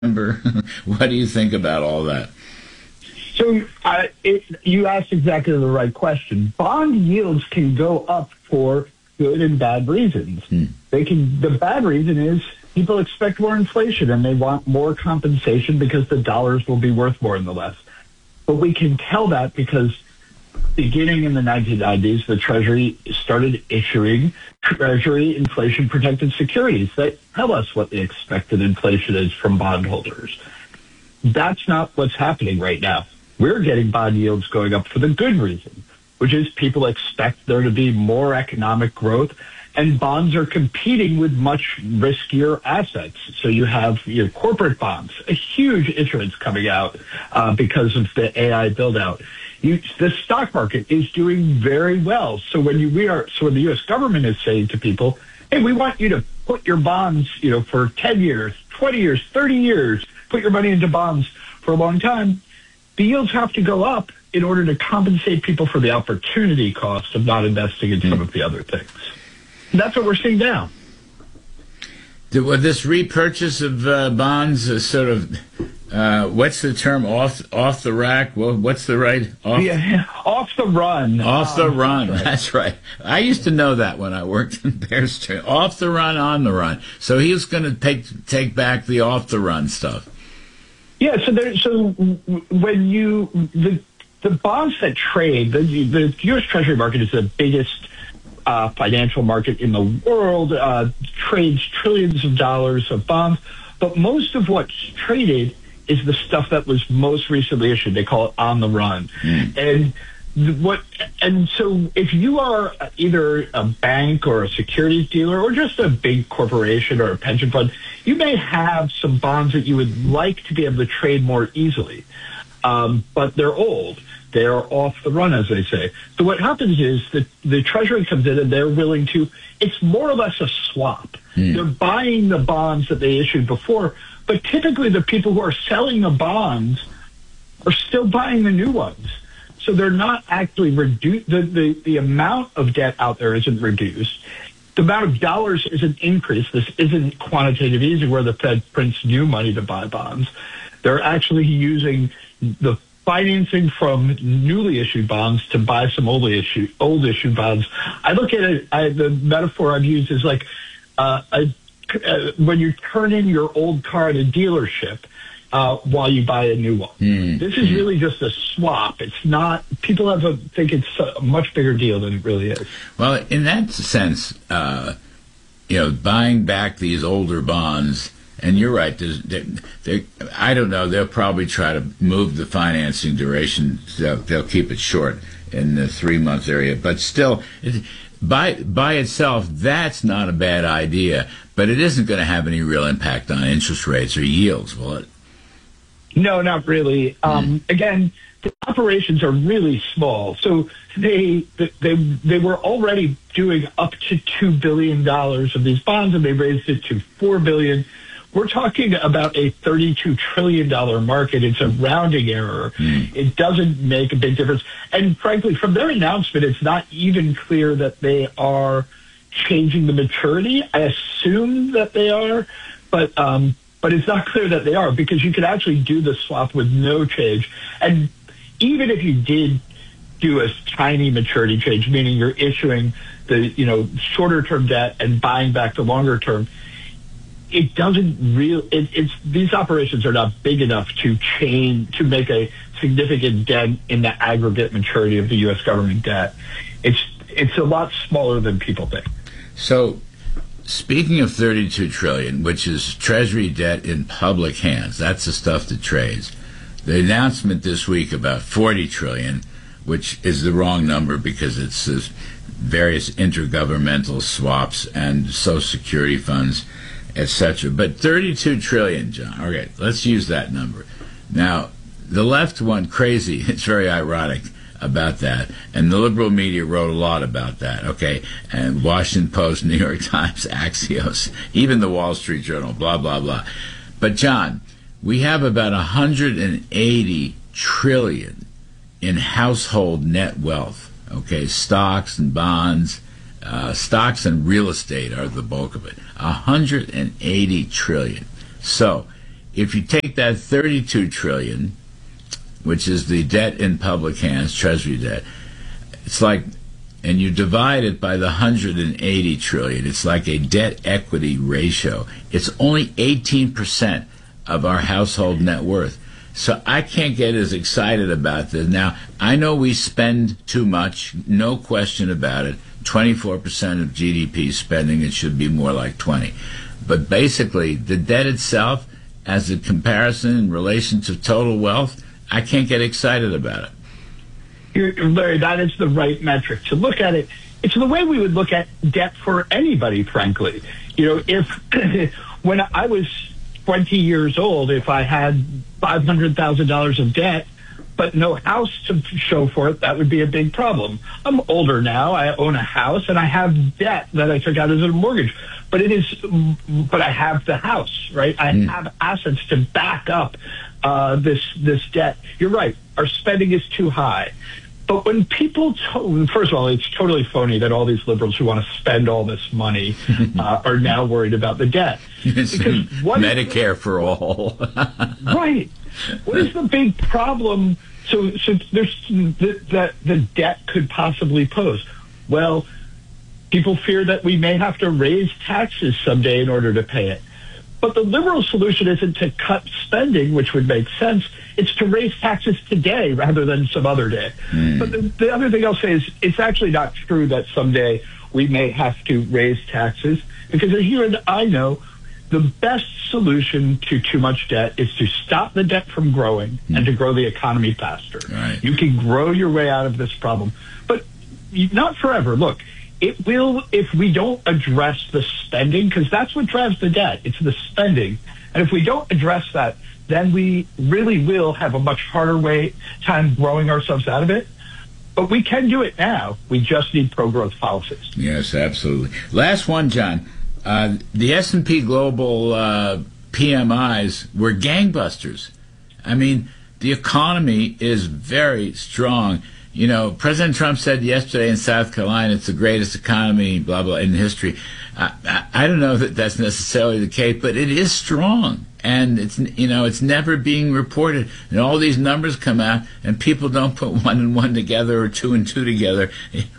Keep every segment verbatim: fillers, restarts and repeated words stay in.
What do you think about all that? So uh, it, you asked exactly the right question. Bond yields can go up for good and bad reasons. Hmm. They can. The bad reason is people expect more inflation and they want more compensation because the dollars will be worth more in the less. But we can tell that because beginning in the nineteen nineties, the Treasury started issuing Treasury inflation-protected securities that tell us what the expected inflation is from bondholders. That's not what's happening right now. We're getting bond yields going up for the good reason, which is people expect there to be more economic growth, and bonds are competing with much riskier assets. So you have your corporate bonds, a huge issuance coming out uh, because of the A I build-out. You, the stock market is doing very well. So when you we are, so when the U S government is saying to people, "Hey, we want you to put your bonds, you know, for ten years, twenty years, thirty years, put your money into bonds for a long time," the yields have to go up in order to compensate people for the opportunity cost of not investing in some mm. of the other things. And that's what we're seeing now. Well, this repurchase of uh, bonds is sort of, uh, what's the term, off off the rack? Well, what's the right? Off, yeah, off the run. Off the um, run, that's right. that's right. I used to know that when I worked in Bear Street. Off the run, on the run. So he was going to take take back the off the run stuff. Yeah, so there, so when you, the the bonds that trade, the, the U S Treasury market is the biggest Uh, financial market in the world, uh, trades trillions of dollars of bonds, but most of what's traded is the stuff that was most recently issued. They call it on the run. Mm. And what, and so if you are either a bank or a securities dealer or just a big corporation or a pension fund, you may have some bonds that you would like to be able to trade more easily, um, but they're old. They're off the run, as they say. So what happens is that the Treasury comes in and they're willing to, it's more or less a swap. Mm. They're buying the bonds that they issued before, but typically the people who are selling the bonds are still buying the new ones. So they're not actually reduced, the, the, the amount of debt out there isn't reduced. The amount of dollars isn't increased. This isn't quantitative easing where the Fed prints new money to buy bonds. They're actually using the financing from newly issued bonds to buy some old issue old issued bonds. I look at it. I, the metaphor I've used is like uh, a, uh, when you turn in your old car at a dealership uh, while you buy a new one. Mm. This is really just a swap. It's not. People have a, think it's a much bigger deal than it really is. Well, in that sense, uh, you know, buying back these older bonds. And you're right. They're, they're, I don't know. They'll probably try to move the financing duration. They'll, they'll keep it short in the three-month area. But still, it, by by itself, that's not a bad idea. But it isn't going to have any real impact on interest rates or yields, will it? No, not really. Um, mm. Again, the operations are really small. So they they they were already doing up to two billion dollars of these bonds, and they raised it to four billion dollars. We're talking about a thirty-two trillion dollars market. It's a rounding error. Mm. It doesn't make a big difference. And frankly, from their announcement, it's not even clear that they are changing the maturity. I assume that they are, but um, but it's not clear that they are because you could actually do the swap with no change. And even if you did do a tiny maturity change, meaning you're issuing the you know shorter term debt and buying back the longer term, it doesn't real. It, it's these operations are not big enough to change to make a significant dent in the aggregate maturity of the U S government debt. It's it's a lot smaller than people think. So, speaking of thirty-two trillion dollars, which is Treasury debt in public hands, that's the stuff that trades. The announcement this week about forty trillion dollars, which is the wrong number because it's uh, various intergovernmental swaps and Social Security funds, et cetera. But thirty-two trillion dollars, John. Okay, let's use that number. Now, the left went crazy. It's very ironic about that. And the liberal media wrote a lot about that, okay? And Washington Post, New York Times, Axios, even the Wall Street Journal, blah, blah, blah. But, John, we have about one hundred eighty trillion dollars in household net wealth, okay? Stocks and bonds, Uh, stocks and real estate are the bulk of it. one hundred eighty trillion dollars. So, if you take that thirty-two trillion, which is the debt in public hands, Treasury debt, it's like, and you divide it by the one hundred eighty trillion, it's like a debt equity ratio. It's only eighteen percent of our household net worth. So I can't get as excited about this. Now, I know we spend too much, no question about it. twenty-four percent of G D P spending, it should be more like twenty. But basically, the debt itself, as a comparison in relation to total wealth, I can't get excited about it. You're, Larry, that is the right metric to look at it. It's the way we would look at debt for anybody, frankly. You know, if when I was twenty years old, if I had five hundred thousand dollars of debt, but no house to show for it, that would be a big problem. I'm older now. I own a house, and I have debt that I took out as a mortgage. But it is, but I have the house, right? I mm. have assets to back up uh, this this debt. You're right. Our spending is too high. But when people, to- first of all, it's totally phony that all these liberals who want to spend all this money uh, are now worried about the debt. Because what Medicare the, for all. Right. What is the big problem? So, so there's the, that the debt could possibly pose. Well, people fear that we may have to raise taxes someday in order to pay it. But the liberal solution isn't to cut spending, which would make sense. It's to raise taxes today rather than some other day. Mm. But the, the other thing I'll say is it's actually not true that someday we may have to raise taxes, because here and I know the best solution to too much debt is to stop the debt from growing mm. and to grow the economy faster. Right. You can grow your way out of this problem, but not forever. Look, it will if we don't address the spending, because that's what drives the debt. It's the spending. And if we don't address that, then we really will have a much harder way time growing ourselves out of it. But we can do it now. We just need pro-growth policies. Yes, absolutely. Last one, John. Uh, the S and P Global uh, P M Is were gangbusters. I mean, the economy is very strong. You know, President Trump said yesterday in South Carolina it's the greatest economy, blah, blah, in history. I, I, I don't know that that's necessarily the case, but it is strong. And, it's you know, it's never being reported. And all these numbers come out, and people don't put one and one together or two and two together.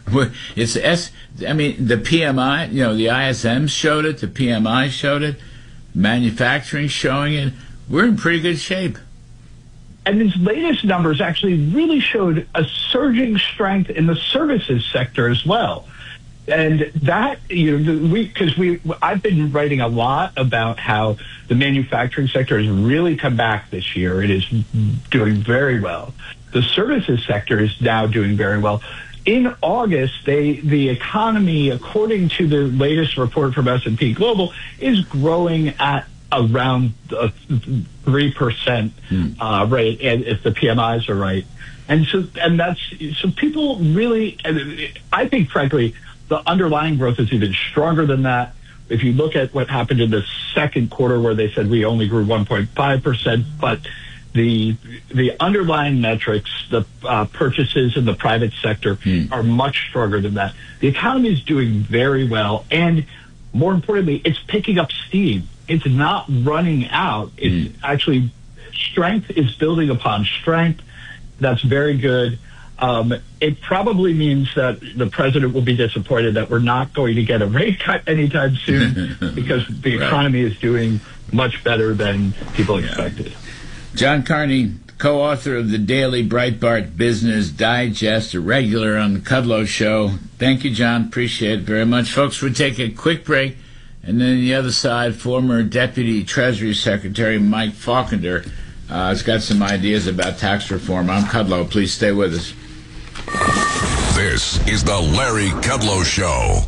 It's S. I mean, the P M I, you know, the I S M showed it, the P M I showed it, manufacturing showing it. We're in pretty good shape. And these latest numbers actually really showed a surging strength in the services sector as well. And that, you know, we, because we, I've been writing a lot about how the manufacturing sector has really come back this year. It is doing very well. The services sector is now doing very well. In August, they, the economy, according to the latest report from S and P Global, is growing at around a three percent mm. uh, rate, and if the P M Is are right. And so, and that's, so people really, I think, frankly, the underlying growth is even stronger than that. If you look at what happened in the second quarter, where they said we only grew one point five percent, but the the underlying metrics, the uh, purchases in the private sector mm. are much stronger than that. The economy is doing very well, and more importantly, it's picking up steam. It's not running out. It's mm. actually, strength is building upon strength. That's very good. Um, it probably means that the president will be disappointed that we're not going to get a rate cut anytime soon, because the right. economy is doing much better than people yeah. expected. John Carney, co-author of the daily Breitbart Business Digest, a regular on the Kudlow Show. Thank you, John. Appreciate it very much. Folks, we'll take a quick break. And then on the other side, former Deputy Treasury Secretary Mike Faulkner uh, has got some ideas about tax reform. I'm Kudlow. Please stay with us. This is the Larry Kudlow Show.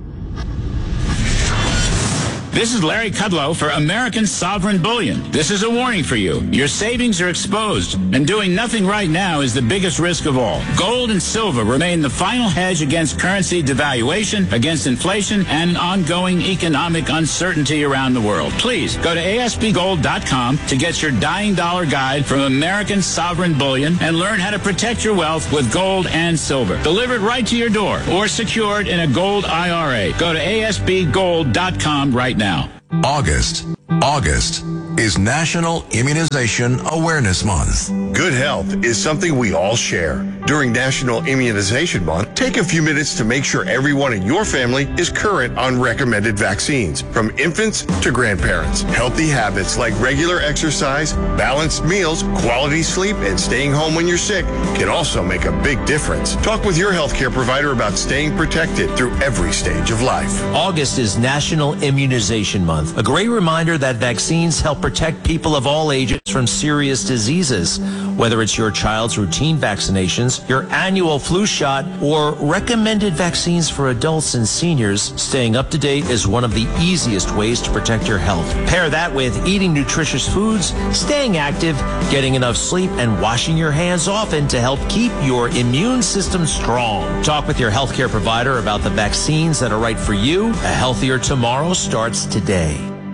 This is Larry Kudlow for American Sovereign Bullion. This is a warning for you. Your savings are exposed, and doing nothing right now is the biggest risk of all. Gold and silver remain the final hedge against currency devaluation, against inflation, and ongoing economic uncertainty around the world. Please go to A S B gold dot com to get your dying dollar guide from American Sovereign Bullion and learn how to protect your wealth with gold and silver. Delivered right to your door or secured in a gold I R A. Go to A S B gold dot com right now. August. August is National Immunization Awareness Month. Good health is something we all share. During National Immunization Month, take a few minutes to make sure everyone in your family is current on recommended vaccines, from infants to grandparents. Healthy habits like regular exercise, balanced meals, quality sleep, and staying home when you're sick can also make a big difference. Talk with your healthcare provider about staying protected through every stage of life. August is National Immunization Month, a great reminder that vaccines help protect people of all ages from serious diseases. Whether it's your child's routine vaccinations, your annual flu shot, or recommended vaccines for adults and seniors, staying up to date is one of the easiest ways to protect your health. Pair that with eating nutritious foods, staying active, getting enough sleep, and washing your hands often to help keep your immune system strong. Talk with your healthcare provider about the vaccines that are right for you. A healthier tomorrow starts today.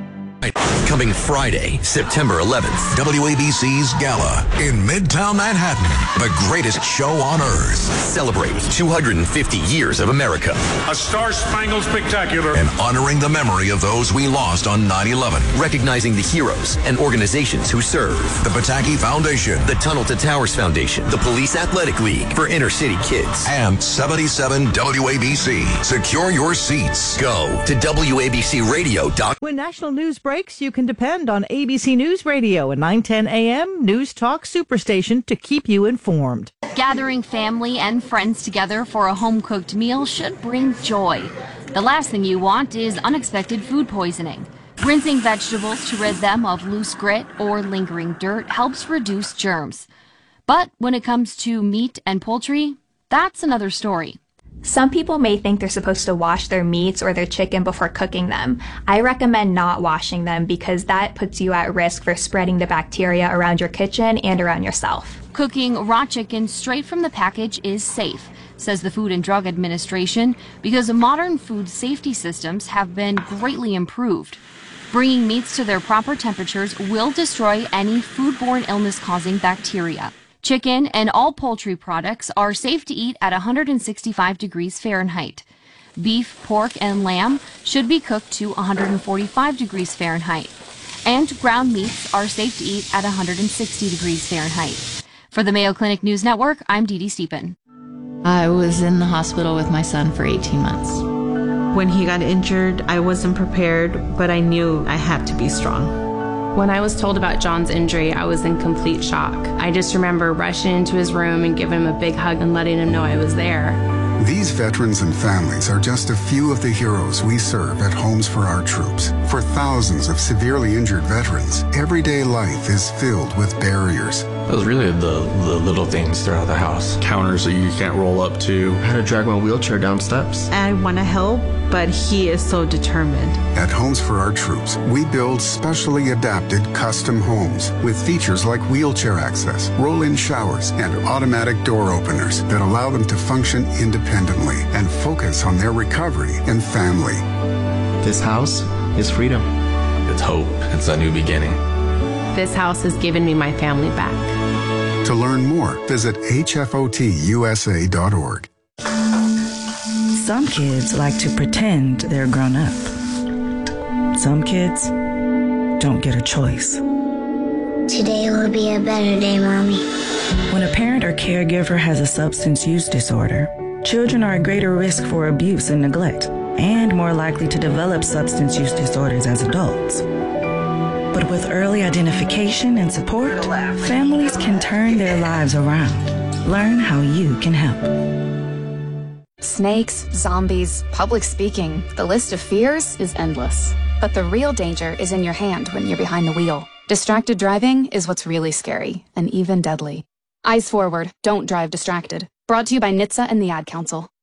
Coming Friday, September eleventh. W A B C's Gala in Midtown Manhattan. The greatest show on earth. Celebrate two hundred fifty years of America. A Star-Spangled Spectacular. And honoring the memory of those we lost on nine eleven. Recognizing the heroes and organizations who serve. The Pataki Foundation. The Tunnel to Towers Foundation. The Police Athletic League for inner city kids. And seventy-seven W A B C. Secure your seats. Go to W A B C radio dot com. When national news breaks, you can depend on A B C News Radio at nine ten a.m. News Talk Superstation to keep you informed. Gathering family and friends together for a home-cooked meal should bring joy. The last thing you want is unexpected food poisoning. Rinsing vegetables to rid them of loose grit or lingering dirt helps reduce germs. But when it comes to meat and poultry, that's another story. Some people may think they're supposed to wash their meats or their chicken before cooking them. I recommend not washing them because that puts you at risk for spreading the bacteria around your kitchen and around yourself. Cooking raw chicken straight from the package is safe, says the Food and Drug Administration, because modern food safety systems have been greatly improved. Bringing meats to their proper temperatures will destroy any foodborne illness-causing bacteria. Chicken and all poultry products are safe to eat at one hundred sixty-five degrees Fahrenheit. Beef, pork, and lamb should be cooked to one hundred forty-five degrees Fahrenheit. And ground meats are safe to eat at one hundred sixty degrees Fahrenheit. For the Mayo Clinic News Network, I'm Dee Dee Stephen. I was in the hospital with my son for eighteen months. When he got injured, I wasn't prepared, but I knew I had to be strong. When I was told about John's injury, I was in complete shock. I just remember rushing into his room and giving him a big hug and letting him know I was there. These veterans and families are just a few of the heroes we serve at Homes for Our Troops. For thousands of severely injured veterans, everyday life is filled with barriers. It was really the, the little things throughout the house. Counters that you can't roll up to. How to drag my wheelchair down steps. I want to help, but he is so determined. At Homes for Our Troops, we build specially adapted custom homes with features like wheelchair access, roll-in showers, and automatic door openers that allow them to function independently and focus on their recovery and family. This house is freedom. It's hope. It's a new beginning. This house has given me my family back. To learn more, visit H F O T U S A dot org. Some kids like to pretend they're grown up. Some kids don't get a choice. Today will be a better day, Mommy. When a parent or caregiver has a substance use disorder, children are at greater risk for abuse and neglect, and more likely to develop substance use disorders as adults. But with early identification and support, families can turn their lives around. Learn how you can help. Snakes, zombies, public speaking, the list of fears is endless. But the real danger is in your hand when you're behind the wheel. Distracted driving is what's really scary and even deadly. Eyes forward, don't drive distracted. Brought to you by N H T S A and the Ad Council.